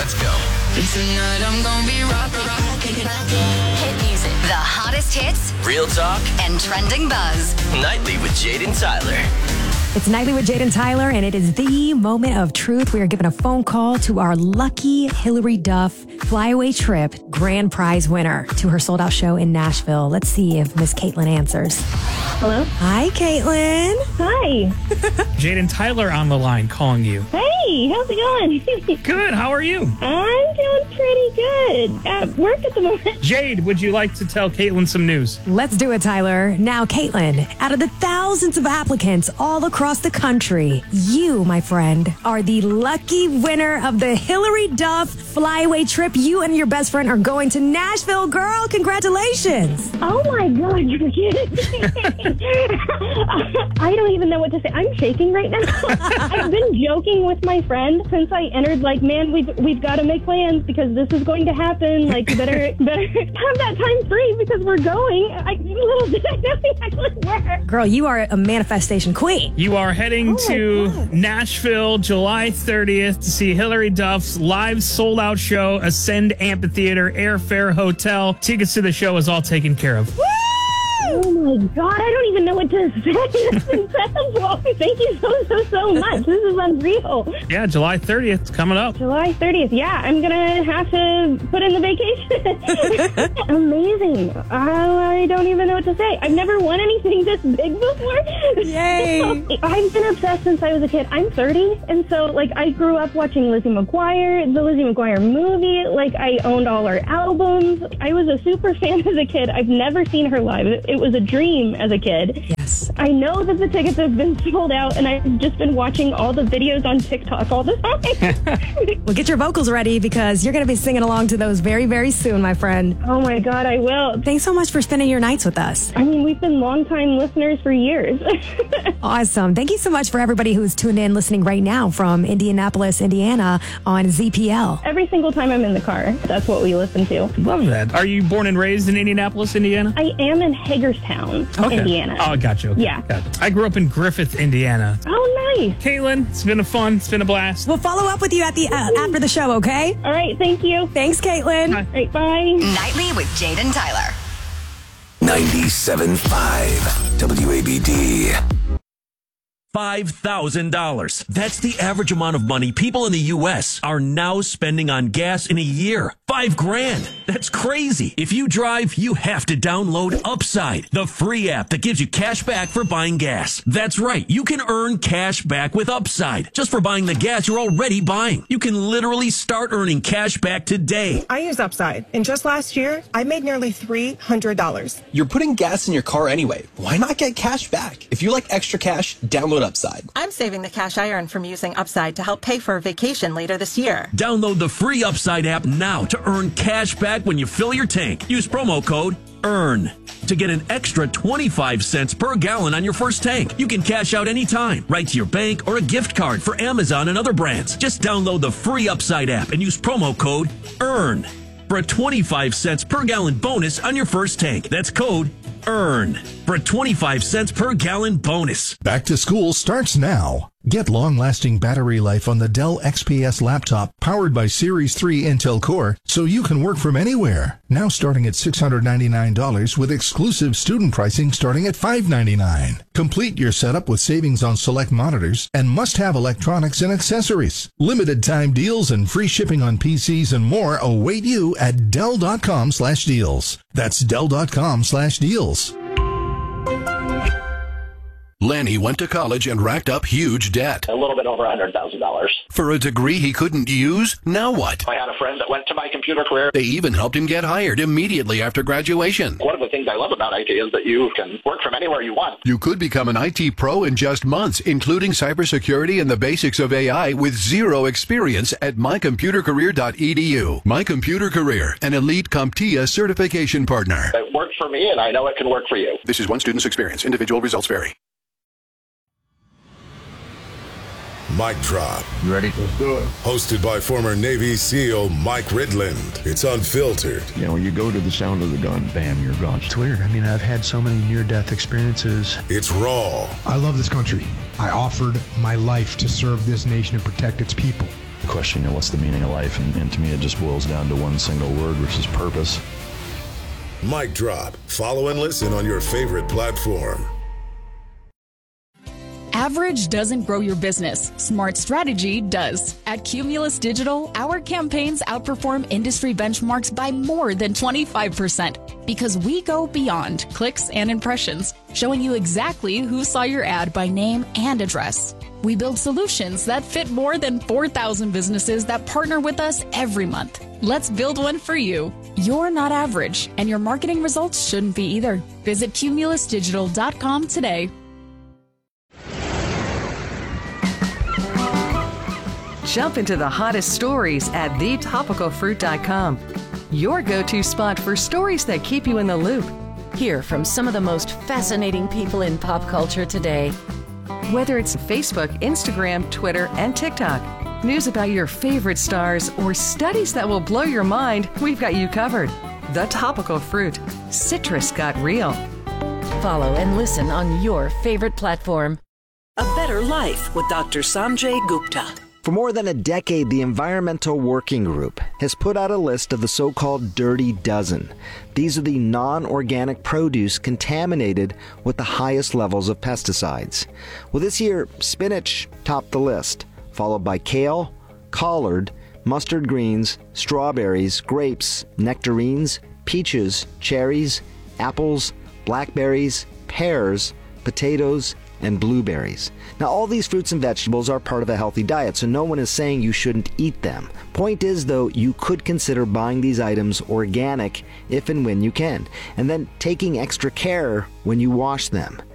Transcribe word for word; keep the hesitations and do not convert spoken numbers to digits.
Let's go. Tonight I'm gonna be rockin', rockin', rockin'. Hit music. The hottest hits. Real talk. And trending buzz. Nightly with Jaden Tyler. It's Nightly with Jaden Tyler, and it is the moment of truth. We are giving a phone call to our lucky Hilary Duff flyaway trip grand prize winner to her sold-out show in Nashville. Let's see if Miss Caitlin answers. Hello? Hi, Caitlin. Hi. Jaden Tyler on the line calling you. Hey, how's it going? Good, how are you? I'm doing pretty good. At work at the moment. Jade, would you like to tell Caitlin some news? Let's do it, Tyler. Now, Caitlin, out of the thousands of applicants all across the country, you, my friend, are the lucky winner of the Hilary Duff flyaway trip. You and your best friend are going to Nashville. Girl, congratulations. Oh, my God, you're kidding. I don't even know what to say. I'm shaking right now. I've been joking with my friend since I entered, like, man, we've we've got to make plans because this is going to happen. Like, you better, better have that time free because we're going. I, little did I know exactly where. Girl, you are a manifestation queen. You are heading Oh to God. Nashville July thirtieth to see Hilary Duff's live sold-out show, Ascend Amphitheater, airfare, hotel. Tickets to the show is all taken care of. Oh, my God. I don't even know what to say. That's incredible. Thank you so, so, so much. This is unreal. Yeah, July thirtieth is coming up. July thirtieth. Yeah, I'm going to have to put in the vacation. Amazing. Uh, I don't even know what to say. I've never won anything this big before. Yay. So, I've been obsessed since I was a kid. I'm thirty, and so, like, I grew up watching Lizzie McGuire, the Lizzie McGuire movie. Like, I owned all her albums. I was a super fan as a kid. I've never seen her live. It, it was a dream as a kid. Yes. I know that the tickets have been sold out, and I've just been watching all the videos on TikTok all the time. Well, get your vocals ready because you're going to be singing along to those very, very soon, my friend. Oh, my God, I will. Thanks so much for spending your nights with us. I mean, we've been longtime listeners for years. Awesome. Thank you so much for everybody who's tuned in listening right now from Indianapolis, Indiana on Z P L. Every single time I'm in the car, that's what we listen to. Love that. Are you born and raised in Indianapolis, Indiana? I am in Hagerstown, Okay. Indiana. Oh, gotcha. Okay. Yeah. Gotcha. I grew up in Griffith, Indiana. Oh, nice. Caitlin, it's been a fun, it's been a blast. We'll follow up with you at the uh, after the show, okay? All right, thank you. Thanks, Caitlin. Bye. All right, bye. Nightly with Jaden Tyler. ninety-seven point five W A B D. five thousand dollars. That's the average amount of money people in the U S are now spending on gas in a year. Five grand. That's crazy. If you drive, you have to download Upside, the free app that gives you cash back for buying gas. That's right. You can earn cash back with Upside just for buying the gas you're already buying. You can literally start earning cash back today. I use Upside, and just last year, I made nearly three hundred dollars. You're putting gas in your car anyway. Why not get cash back? If you like extra cash, download Upside. I'm saving the cash I earned from using Upside to help pay for a vacation later this year. Download the free Upside app now to earn cash back when you fill your tank. Use promo code EARN to get an extra twenty-five cents per gallon on your first tank. You can cash out anytime, right to your bank or a gift card for Amazon and other brands. Just download the free Upside app and use promo code EARN for a twenty-five cents per gallon bonus on your first tank. That's code EARN for a twenty-five cents per gallon bonus. Back to school starts now. Get long-lasting battery life on the Dell X P S laptop powered by Series three Intel Core so you can work from anywhere. Now starting at six hundred ninety-nine dollars with exclusive student pricing starting at five hundred ninety-nine dollars. Complete your setup with savings on select monitors and must-have electronics and accessories. Limited time deals and free shipping on P Cs and more await you at Dell.com slash deals. That's Dell.com slash deals. Lenny went to college and racked up huge debt. A little bit over one hundred thousand dollars. For a degree he couldn't use? Now what? I had a friend that went to My Computer Career. They even helped him get hired immediately after graduation. One of the things I love about I T is that you can work from anywhere you want. You could become an I T pro in just months, including cybersecurity and the basics of A I with zero experience at my computer career dot e d u. My Computer Career, an elite CompTIA certification partner. It worked for me, and I know it can work for you. This is one student's experience. Individual results vary. Mic Drop. You ready? Let's do it. Hosted by former Navy SEAL Mike Ridland. It's unfiltered. You know, you go to the sound of the gun, bam, you're gone. It's weird. I mean, I've had so many near-death experiences. It's raw. I love this country. I offered my life to serve this nation and protect its people. question, you know, what's the meaning of life? And, and to me, it just boils down to one single word, which is purpose. Mic drop. Follow and listen on your favorite platform. Average doesn't grow your business. Smart strategy does. At Cumulus Digital, our campaigns outperform industry benchmarks by more than twenty-five percent because we go beyond clicks and impressions, showing you exactly who saw your ad by name and address. We build solutions that fit more than four thousand businesses that partner with us every month. Let's build one for you. You're not average, and your marketing results shouldn't be either. Visit cumulus digital dot com today. Jump into the hottest stories at the topical fruit dot com. Your go-to spot for stories that keep you in the loop. Hear from some of the most fascinating people in pop culture today. Whether it's Facebook, Instagram, Twitter, and TikTok, news about your favorite stars, or studies that will blow your mind, we've got you covered. The Topical Fruit. Citrus got real. Follow and listen on your favorite platform. A Better Life with Doctor Sanjay Gupta. For more than a decade, the Environmental Working Group has put out a list of the so-called Dirty Dozen. These are the non-organic produce contaminated with the highest levels of pesticides. Well, this year, spinach topped the list, followed by kale, collard, mustard greens, strawberries, grapes, nectarines, peaches, cherries, apples, blackberries, pears, potatoes, and blueberries. Now, all these fruits and vegetables are part of a healthy diet, so no one is saying you shouldn't eat them. Point is, though, you could consider buying these items organic if and when you can, and then taking extra care when you wash them.